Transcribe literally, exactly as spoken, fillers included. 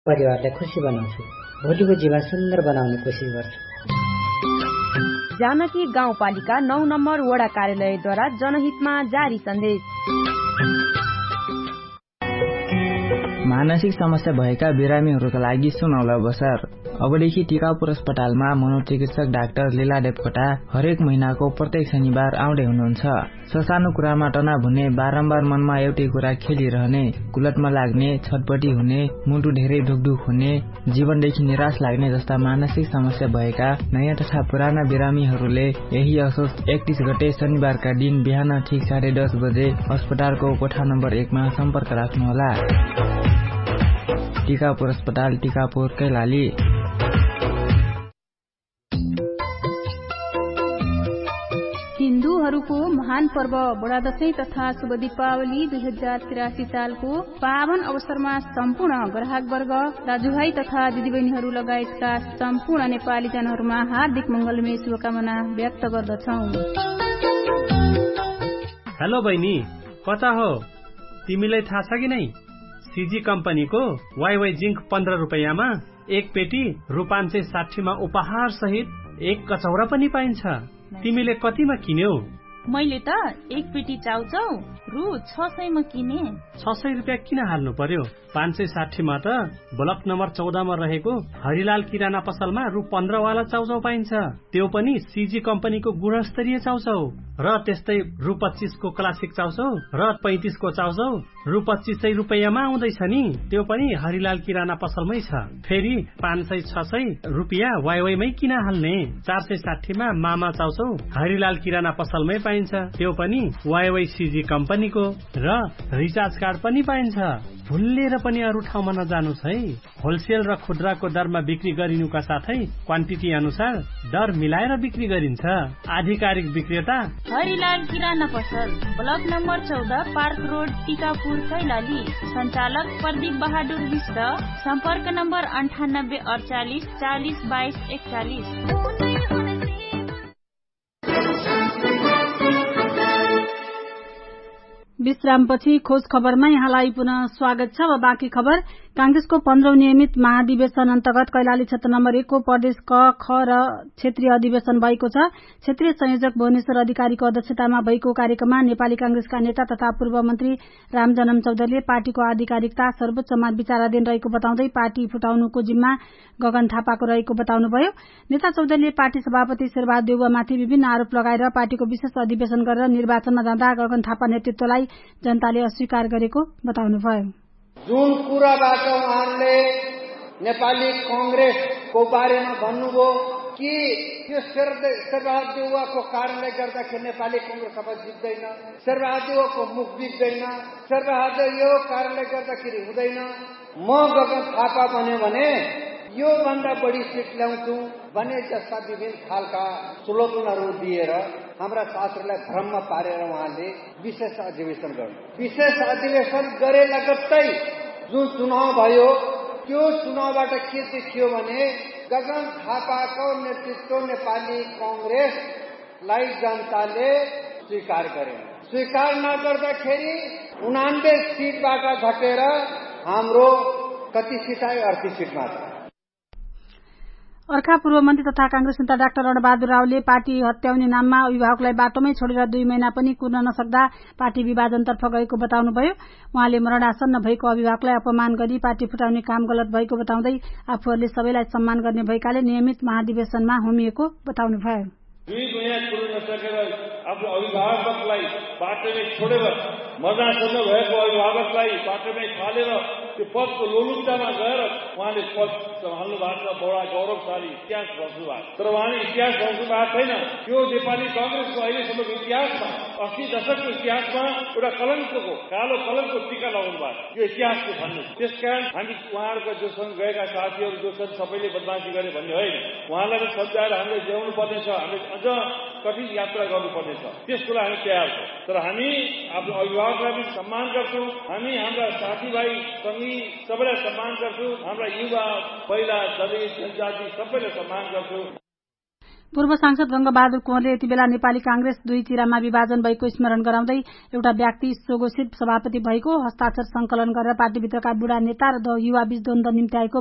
परिवारलाई खुसी बनाउँछु, भोलिको जीवन सुन्दर बनाउने कोसिस गर्छु। जानकी गाउँपालिका नौ नम्बर वडा कार्यालयद्वारा जनहितमा जारी सन्देश। मानसिक समस्या भएका बिरामीहरूका लागि सुनौलो अवसर। अबदेखि टिकापुर अस्पतालमा मनोचिकित्सक डाक्टर लीला देवकोटा हरेक महिनाको प्रत्येक शनिबार आउँदै हुनुहुन्छ। ससानो कुरामा तनाव हुने, बारम्बार मनमा एउटै कुरा खेलिरहने, कुलतमा लाग्ने, छटपटी हुने, मुटु धेरै धुकधुक हुने, जीवनदेखि निराश लाग्ने जस्ता मानसिक समस्या भएका नयाँ तथा पुराना बिरामीहरूले यही असोज एकतीस गते शनिबारका दिन बिहान ठिक साढे दस बजे अस्पतालको कोठा नम्बर एकमा सम्पर्क राख्नुहोला। टिकापुर अस्पताल, टिकापुर, कैलाली। हिन्दूहरूको महान पर्व बडा दशैं तथा शुभ दीपावली दुई हजार तिरासी सालको पावन अवसरमा सम्पूर्ण ग्राहकवर्ग, दाजुभाइ तथा दिदीबहिनीहरू लगायतका सम्पूर्ण नेपाली जनहरूमा हार्दिक मंगलमय शुभकामना व्यक्त गर्दछौं। हेलो बहिनी, कता हो? तिमीलाई थाहा छ कि नै? सीजी कम्पनीको वाइवाई जिंक पन्ध्र रुपियाँमा एक पेटी रु पाँच सय साठीमा उपहार सहित एक कचौरा पनि पाइन्छ। तिमीले कतिमा किन्यौ? मैले त एक पेटी चाउचाउ रु छ सयमा किने। छ सय रुपियाँ किन हाल्नु पर्यो? पाँच सय साठीमा त ब्लक नम्बर चौधमा रहेको हरिलाल किराना पसलमा रु पन्ध्र वाला चाउचाउ पाइन्छ, त्यो पनि सीजी कम्पनीको गुणस्तरीय चाउचाउ। र त्यस्तै रु पच्चीसको क्लासिक चाउचाउ र पैंतिसको चाउचाउ रु पच्चीस सय रुपियाँमा आउँदैछ नि, त्यो पनि हरिलाल किराना पसलमै छ। फेरि पाँच सय छ सय रुपियाँ वाइवाईमै किन हाल्ने? चार सय साठीमा मामा चाउचाउ हरिलाल किराना पसलमै पाइन्छ, त्यो पनि वाइवाई सीजी कम्पनीको। र रिचार्ज कार्ड पनि पाइन्छ। भुलेर पनि अरू ठाउँमा नजानुस् है। होलसेल र खुद्राको दरमा बिक्री गरिनुका साथै क्वान्टिटी अनुसार दर मिलाएर बिक्री गरिन्छ। आधिकारिक विक्रेता हरिलाल किराना पसल, ब्लक नम्बर चौध, पार्क रोड, टिकापुर, कैलाली। सञ्चालक प्रदीप बहादुर विष्ट। सम्पर्क नम्बर अन्ठानब्बे अडचालिस चालिस बाइस एकचालिस। विश्रामपछि खोज खबरमा यहाँलाई पुनः स्वागत छ। अब बाँकी खबर। कांग्रेसको पन्ध्रौं नियमित महाधिवेशन अन्तर्गत कैलाली क्षेत्र नम्बर एक को प्रदेश क, ख र क्षेत्रीय अधिवेशन भएको छ। क्षेत्रीय संयोजक भुवनेश्वर अधिकारीको अध्यक्षतामा भएको कार्यक्रममा नेपाली कांग्रेसका नेता तथा पूर्व मन्त्री रामजनम चौधरीले पार्टीको आधिकारिकता सर्वोच्चमा विचाराधीन रहेको बताउँदै पार्टी फुटाउनुको जिम्मा गगन थापाको रहेको बताउनुभयो। नेता चौधरीले पार्टी सभापति शेरबहादुर देउवामाथि विभिन्न आरोप लगाएर पार्टीको विशेष अधिवेशन गरेर निर्वाचनमा जाँदा गगन थापा नेतृत्वलाई जनताले अस्वीकार गरेको बताउनुभयो। जुन कुराबाट उहाँहरूले नेपाली कांग्रेसको बारेमा भन्नुभयो कि त्यो शेरबहादुर देउवाको कारणले गर्दाखेरि नेपाली कांग्रेस सभा जित्दैन, शेरबहादुर देउवाको मुख बिग्दैन, शेरबहादुर यो कारणले गर्दाखेरि हुँदैन, म गगन थापा बन्यो भने यो भन्दा बढी सिट ल्याउँछु भने जस्ता विभिन्न खालका स्लोगनहरू दिएर हाम्रा साथीहरूलाई भ्रममा पारेर उहाँले विशेष अधिवेशन गर्नु। विशेष अधिवेशन गरे लगत्तै जुन चुनाव भयो त्यो चुनावबाट के देखियो भने गगन थापाको नेतृत्व नेपाली कांग्रेसलाई जनताले स्वीकार गरे। स्वीकार नगर्दाखेरि उनानब्बे सिटबाट घटेर हाम्रो कति सिट आयो? अडतीस सिट मात्र। अर्का पूर्व मन्त्री तथा कांग्रेस नेता डाक्टर रणबहादुर रावले पार्टी हत्याउने नाममा अभिभावकलाई बाटोमै छोडेर दुई महिना पनि कुर्न नसक्दा पार्टी विभाजनतर्फ गएको बताउनुभयो। उहाँले मरणासन्न भएको अभिभावकलाई अपमान गरी पार्टी फुटाउने काम गलत भएको बताउँदै आफूहरूले सबैलाई सम्मान गर्ने भएकाले नियमित महाधिवेशनमा होमिएको बताउनुभयो। दुई महिना कुर्न नसकेर आफ्नो अभिभावकलाई बाटोमै छोडेर मरणासन्न भएको अभिभावकलाई बाटोमै फालेर त्यो पदको लोलुप्तामा गएर उहाँले पद सम्हाल्नु भएको छ। बडा गौरवशाली इतिहास बस्नु भएको, तर उहाँले इतिहास बस्नु भएको छैन। यो नेपाली कांग्रेसको अहिलेसम्मको इतिहासमा, अस्सी दशकको इतिहासमा एउटा कलङ्कको कालो कलङ्कको टीका लगाउनु भएको, यो इतिहासको भन्नु। त्यसकारण हामी उहाँहरूका जोसँग गएका साथीहरू जो छन् सबैले बदमाशी गरे भन्ने होइन, उहाँलाई सम्झाएर हामीले ल्याउनु पर्नेछ। हामीले अझ कठिन यात्रा गर्नुपर्नेछ, त्यसको लागि हामी तयार छौँ। तर हामी आफ्नो अभिभावकलाई पनि सम्मान गर्छौँ, हामी हाम्रा साथीभाइ सङ्गी सबैलाई सम्मान गर्छौँ, हाम्रा युवा, महिला, दलित, जनजाति सबैलाई सम्मान गर्छौँ। पूर्व सांसद गंगबहादुर कुँवरले यति बेला नेपाली कांग्रेस दुई चिरामा विभाजन भएको स्मरण गराउँदै एउटा व्यक्ति स्वघोषित सभापति भएको, हस्ताक्षर संकलन गरेर पार्टीभित्रका बुढा नेता र युवा बीच द्वन्द्व निम्त्याएको